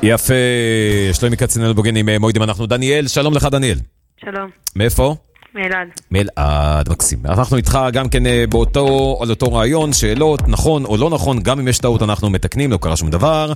יפה, שלומי קצנל בוגן עם מוידים, אנחנו דניאל, שלום לך דניאל. שלום. מאיפה? מאלעד. מאלעד, מקסים. אנחנו איתך גם כן על אותו רעיון, שאלות, נכון או לא נכון, גם אם יש טעות אנחנו מתקנים, לא קרה שום דבר.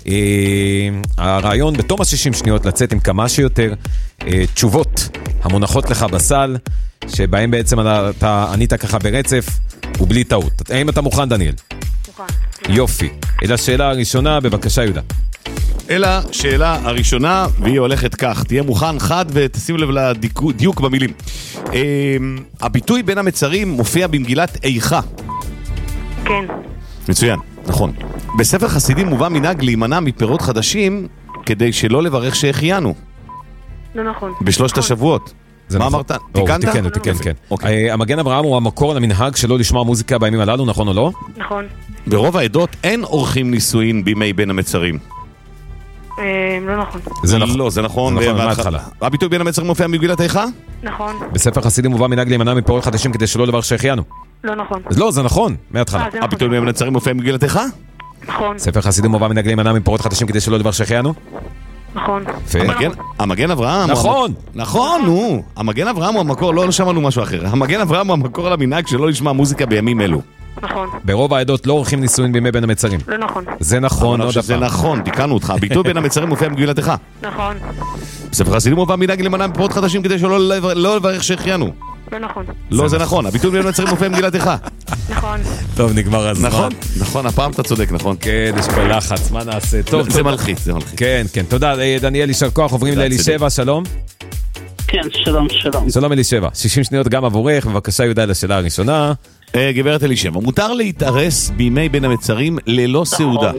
הרעיון בתום 60 שניות לצאת עם כמה שיותר תשובות המונחות לך בסל, שבהם בעצם אתה ענית ככה ברצף ובלי טעות. האם אתה מוכן דניאל? מוכן. יופי. אלה השאלה הראשונה, בבקשה יהודה. אלא שאלה הראשונה, והיא הולכת כך, תהיה מוכן חד ותשים לב לדיוק במילים. הביטוי בין המצרים מופיע במגילת איכה. כן. מצוין, נכון. בספר חסידים מובא מנהג להימנע מפירות חדשים כדי שלא לברך שהחיינו. לא נכון. בשלושת השבועות. מה אמרת? תיקנת? תיקן. המגן אברהם הוא המקור למנהג שלא לשמוע מוזיקה בימים הללו, נכון או לא? נכון. ברוב העדות אין עורכים נישואין בימי בין המצרים. לא נכון. זה נכון. לא, זה נכון. מההתחלה. הביטוי בין המצרים מופיע במגילת איכה? נכון. בספר חסידים מובא מנהג להימנע מפירות חדשים כדי שלא לברך שהחיינו. לא נכון. לא, זה נכון, מההתחלה. הביטוי בין המצרים מופיע במגילת איכה? נכון. ספר חסידים מובא מנהג להימנע מפירות חדשים כדי שלא לברך שהחיינו? נכון. המגן אברהם... נכון! נכון, נו. המגן אברהם הוא המקור, לא שמענו משהו אחר. המגן אברהם הוא המקור למנהג שלא לשמוע מוזיקה בימים אלו. נכון. ברוב העדות לא עורכים נישואין בימי בין המצרים. לא נכון. זה נכון, עוד זה הפעם. נכון, תיקנו אותך. הביטוי בין המצרים מופיע במגילת איכה. נכון. בספר חסידים מובא מנהג להימנע מפירות חדשים כדי שלא לברך שהחיינו. לא נכון. לא, זה נכון. הביטוי בין המצרים מופיע במגילת איכה. נכון. טוב, נגמר הזמן. נכון, הפעם אתה צודק, נכון. כן, יש פה לחץ, מה נעשה? טוב, זה מלחיץ. כן, תודה. דניאל, יישר כוח, עוברים לאלישבע, שלום. כן, שלום. שלום אלישבע, 60 שניות גם עבורך, בבקשה יהודה לשאלה הראשונה. גברת אלישבע, מותר להתארס בימי בין המצרים ללא סעודה.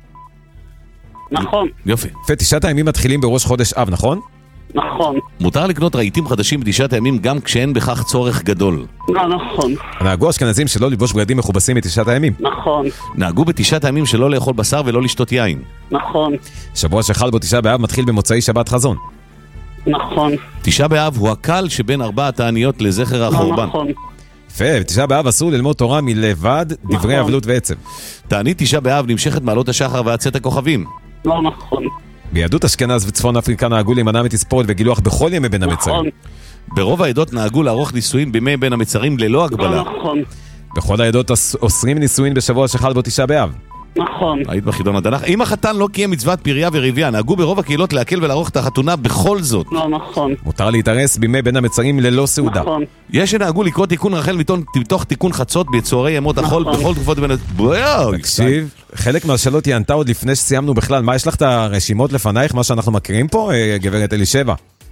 נכון. יופי. תשעת הימים מתחילים בראש חודש אב, נכון? נכון. מותר לקנות רהיטים חדשים בתשעת הימים גם כשאין בכך צורך גדול. לא נכון. נהגו אשכנזים שלא לבוש בגדים מכובסים בתשעת הימים. נכון. נהגו בתשעת הימים שלא לאכול בשר ולא לשתות יין. נכון. שבוע שחל בו תשעה באב מתחיל במוצאי שבת חזון. נכון. תשעה באב הוא הקל שבין ארבע התעניות לזכר החורבן. לא נכון. יפה, בתשעה באב אסור ללמוד תורה מלבד דברי אבלות ועצב. תענית תשעה באב נמשכת מעלות השחר ועד צאת הכוכבים. לא נכון. ביהדות אשכנז וצפון אפריקה נהגו להימנע מתספורת וגילוח בכל ימי בין המצרים. נכון. ברוב העדות נהגו לערוך נישואין בימי בין המצרים ללא הגבלה. לא נכון. בכל העדות אוסרים נישואין בשבוע שחל בו תשעה באב. נכון. היית בחידון התנ"ך. אם החתן לא קיים מצוות פריה ורבייה, נהגו ברוב הקהילות להקל ולערוך את החתונה בכל זאת. לא נכון. מותר להתארס בימי בין המצרים ללא סעודה. נכון. יש שנהגו לקרוא תיקון רחל מתוך תיקון חצות בצהרי ימות החול בכל תקופות בין... תקשיב, חלק מהשאלות היא ענתה עוד לפני שסיימנו בכלל. מה יש לך את הרשימות לפנייך, מה שאנחנו מכירים פה, גברת אלישבע?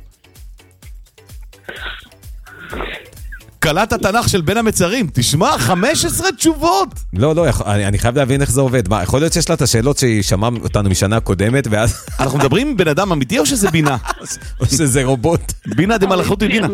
קלט התנ"ך של בין המצרים, תשמע, 15 תשובות. לא, אני חייב להבין איך זה עובד. מה, יכול להיות שיש לה את השאלות שהיא שמעה אותנו משנה קודמת, ואז... אנחנו מדברים עם בן אדם אמיתי או שזה בינה? או שזה רובוט? בינה דמלאכותית בינה.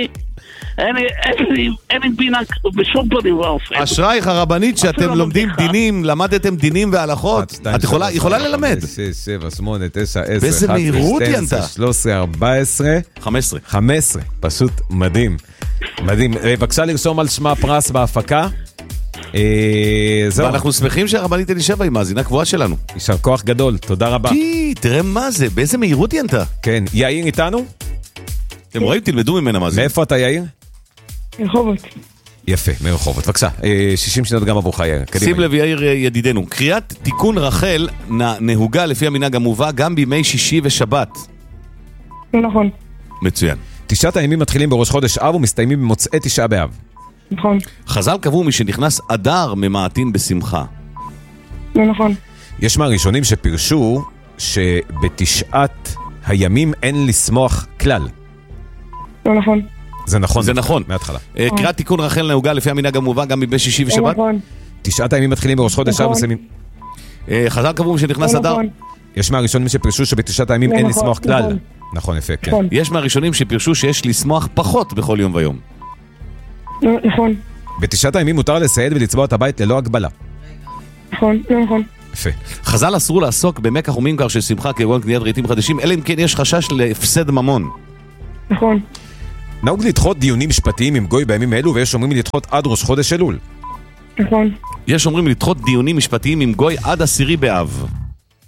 אין לי בינה בשום פנים ואופן. אשרייך הרבנית שאתם לומדים דינים, למדתם דינים והלכות, את יכולה ללמד. 6, 7, 8, 9, 10, באיזה 11, מהירות היא 12, ענתה? 13, 14, 15. פשוט מדהים. מדהים. בבקשה לרשום על שמה פרס בהפקה. זהו. ואנחנו שמחים שהרבנית אלישבע היא מאזינה קבועה שלנו. יישר כוח גדול, תודה רבה. תראה מה זה, באיזה מהירות היא ענתה. כן, יאיר איתנו? אתם רואים, תלמדו ממנה מה זה. מאיפה אתה יאיר? רחובות. יפה, מרחובות. בבקשה, 60 שניות גם עבורך יאיר. שים לב יאיר ידידנו, קריאת תיקון רחל נהוגה לפי המנהג המובא גם בימי שישי ושבת. לא נכון. מצוין. תשעת הימים מתחילים בראש חודש אב ומסתיימים במוצאי תשעה באב. נכון. חז"ל קבעו משנכנס אדר ממעטין בשמחה. לא נכון. יש מהראשונים שפירשו שבתשעת הימים אין לשמוח כלל. לא נכון. זה נכון. זה נכון. מההתחלה. קריאת תיקון רחל נהוגה לפי המנהג המובא גם בימי שישי לא ושבת. נכון. תשעת הימים מתחילים בראש חודש אב ומסתיימים... חז"ל קבעו משנכנס לא אדר. נכון. יש מהראשונים שפירשו שבתשעת הימים אין נכון, לשמוח כלל. נכון. נכון, יפה, כן. נכון. יש מהראשונים שפירשו שיש לשמוח פחות בכל יום ויום. נכון. בתשעת הימים מותר לסייד ולצבוע את הבית ללא הגבלה. נכון. לא נכון. יפה. חז"ל אסרו לעסוק במקח וממכר של שמחה כגון קניית רהיטים חדשים, אלא אם כן יש חשש להפסד ממון. נכון. נהוג לדחות דיונים משפטיים עם גוי בימים אלו, ויש אומרים לדחות עד ראש חודש אלול. נכון. יש אומרים לדחות דיונים משפטיים עם גוי עד 10 באב.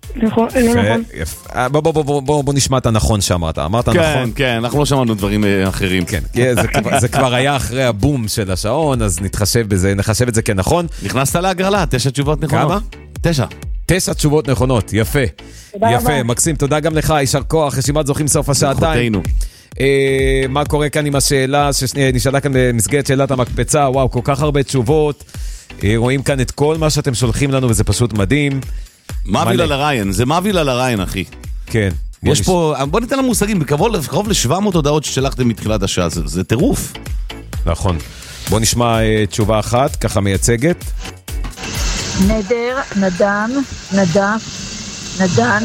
נכון, לא נכון. בוא נשמע את הנכון שאמרת. אמרת נכון? כן, כן, אנחנו לא שמענו דברים אחרים. כן, זה כבר היה אחרי הבום של השעון, אז נתחשב בזה, נחשב את זה כנכון. נכנסת להגרלה, 9 תשובות נכונות. כמה? 9. 9 תשובות נכונות, יפה. תודה יפה, רבה. מקסים, תודה גם לך, יישר כוח, רשימת זוכים סוף השעתיים. זכותנו. מה קורה כאן עם השאלה שנשאלה כאן במסגרת שאלת המקפצה? וואו, כל כך הרבה תשובות. רואים כאן את כל מה שאתם שולחים לנו, וזה פשוט מדהים. מוביל על הריין, זה מוביל על הריין, אחי. כן. יש פה, בוא ניתן לנו מושגים, בקרוב ל-700 הודעות ששלחתם מתחילת השעה, זה טירוף. נכון. בוא נשמע תשובה אחת, ככה מייצגת. נדר, נדן, נדף, נדן,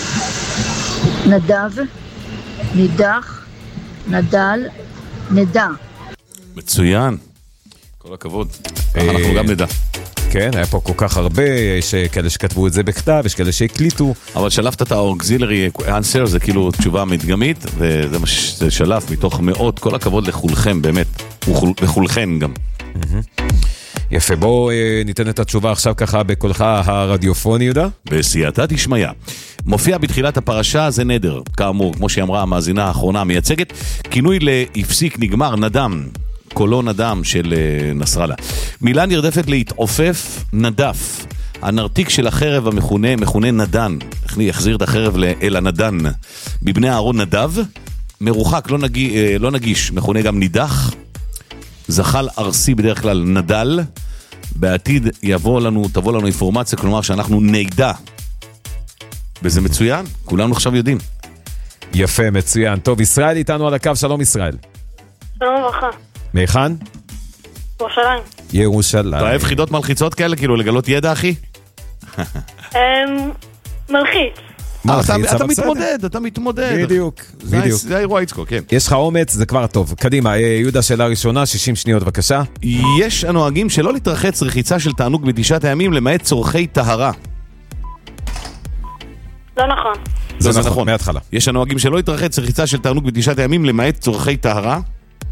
נדב, נידח, נדל, נדע. מצוין. כל הכבוד. אנחנו גם נדע. כן, היה פה כל כך הרבה, יש כאלה שכתבו את זה בכתב, יש כאלה שהקליטו. אבל שלפת את ה-auxiliary answer, זה כאילו תשובה מדגמית, וזה מה ששלף מתוך מאות, כל הכבוד לכולכם, באמת. לכולכם גם. יפה, בואו ניתן את התשובה עכשיו ככה בקולך הרדיופוני, יהודה. בסייעתא דשמיא. מופיע בתחילת הפרשה, זה נדר. כאמור, כמו שאמרה המאזינה האחרונה המייצגת, כינוי להפסיק, נגמר, נדם. קולו נדם של נסראללה. מילה נרדפת להתעופף, נדף. הנרתיק של החרב מכונה נדן. יחזיר את החרב אל הנדן. בבני אהרון נדב. מרוחק, לא נגיש, מכונה גם נידח. זחל ארסי בדרך כלל נדל. בעתיד תבוא לנו אינפורמציה, כלומר שאנחנו נדע. וזה מצוין, כולנו עכשיו יודעים. יפה, מצוין. טוב, ישראל איתנו על הקו, שלום ישראל. שלום וברכה. מהיכן? ירושלים. ירושלים. אתה אוהב חידות מלחיצות כאלה, כאילו לגלות ידע, אחי? מלחיץ. אתה מתמודד. בדיוק. זה האירוע איצקו, כן. יש לך אומץ, זה כבר טוב. קדימה, יהודה, שאלה ראשונה, 60 שניות, בבקשה. יש הנוהגים שלא להתרחץ רחיצה של תענוג בתשעת הימים למעט צורכי טהרה. לא נכון. זה נכון, מההתחלה. יש הנוהגים שלא להתרחץ רחיצה של תענוג בתשעת הימים למעט צורכי טהרה.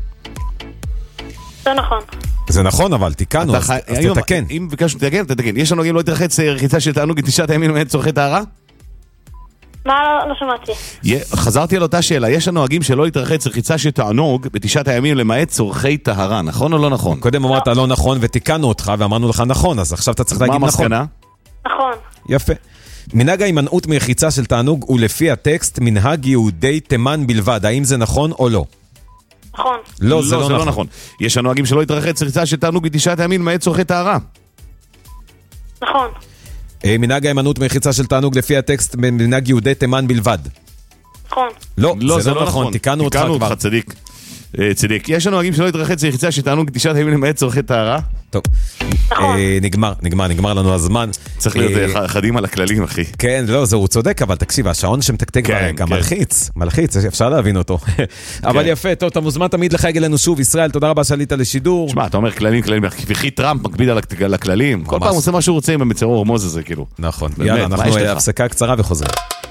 לא נכון. זה נכון, אבל תיקנו, אז תתקן. אם ביקשנו תתקן, תתקן. יש הנוהגים לא להתרחץ רחיצה של תענוג בתשעת הימים למעט צורכי טהרה? מה? לא שמעתי. חזרתי על אותה שאלה, יש הנוהגים שלא להתרחץ רחיצה של תענוג בתשעת הימים למעט צורכי טהרה, נכון או לא נכון? קודם אמרת לא נכון ותיקנו אותך ואמרנו לך נכון, אז עכשיו אתה צריך להגיד נכון. מה המסקנה? נכון. יפה. מנהג ההימנעות מרחיצה של תענוג הוא לפי הטקסט מנהג יהודי תימן בלבד, האם זה נכון או לא? נכון. לא, זה לא נכון. יש הנוהגים שלא להתרחץ רחיצה של תענוג בתשעת הימים למעט צורכי טהרה. נכון. מנהג ההימנעות מרחיצה של תענוג לפי הטקסט מנהג יהודי תימן בלבד. נכון. לא, זה לא נכון, תיקנו אותך כבר. צדיק. יש הנוהגים שלא להתרחץ רחיצה של תענוג בתשעת הימים למעט צורכי טהרה. טוב, נגמר לנו הזמן. צריך להיות חדים על הכללים, אחי. כן, לא, הוא צודק, אבל תקשיב, השעון שמתקתק גם מלחיץ, אפשר להבין אותו. אבל יפה, טוב, אתה מוזמן תמיד לחייג אלינו שוב, ישראל, תודה רבה שעלית לשידור. שמע, אתה אומר כללים, וכי טראמפ מקביד על הכללים. כל פעם עושה מה שהוא רוצה עם המצרור הורמוז הזה, כאילו. נכון, יאללה, אנחנו הפסקה קצרה וחוזרים.